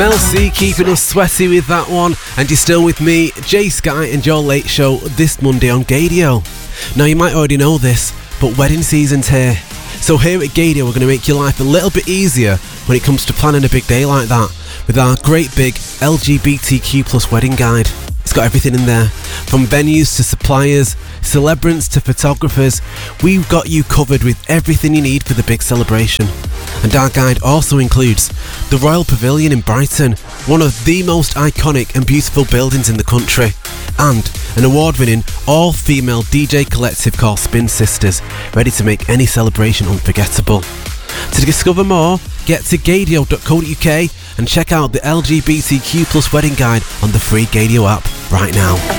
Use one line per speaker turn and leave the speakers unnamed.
LC keeping us sweaty with that one, and you're still with me, Jay Sky, and your late show this Monday on Gaydio. Now you might already know this, but wedding season's here. So here at Gaydio we're going to make your life a little bit easier when it comes to planning a big day like that with our great big LGBTQ plus wedding guide. It's got everything in there, from venues to suppliers, celebrants to photographers. We've got you covered with everything you need for the big celebration. And our guide also includes the Royal Pavilion in Brighton, one of the most iconic and beautiful buildings in the country, and an award-winning all-female DJ collective called Spin Sisters, ready to make any celebration unforgettable. To discover more, get to gaydio.co.uk and check out the LGBTQ plus wedding guide on the free Gaydio app right now.